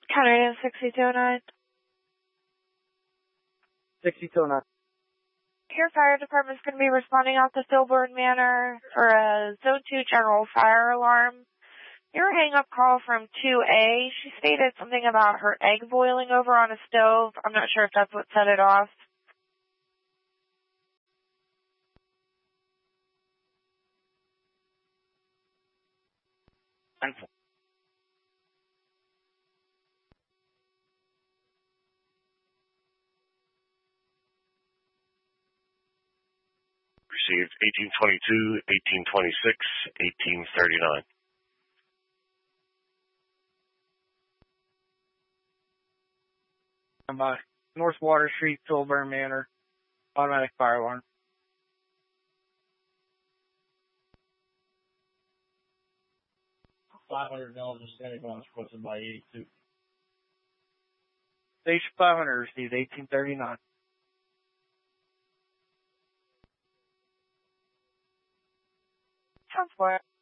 County 6209. 6209. Your fire department's going to be responding out to Filburn Manor for a Zone 2 general fire alarm. Your hang-up call from 2A, she stated something about her egg boiling over on a stove. I'm not sure if that's what set it off. Received 1822, 1826, 1839. I'm by North Water Street, Filburn Manor. Automatic fire alarm. $500 standing on requested by 82. Station 500 received 1839. Sounds for it.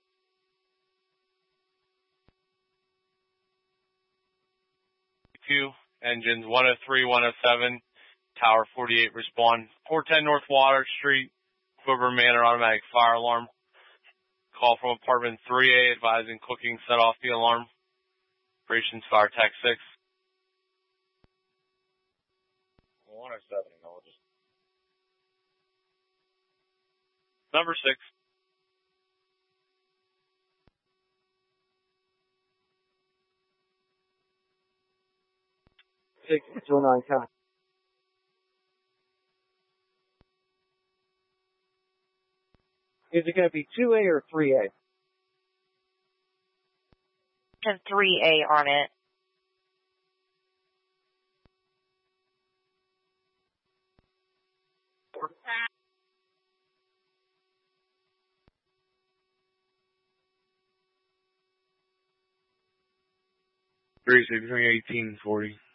Engines 103, 107, Tower 48 respond. 410 North Water Street, Filburn Manor, automatic fire alarm. Call from apartment 3A advising cooking set off the alarm. Operations Fire Tech 6. 107, acknowledges. Number 6. 6209 County. Is it going to be 2A or 3A? And 3A on it. Received 1840.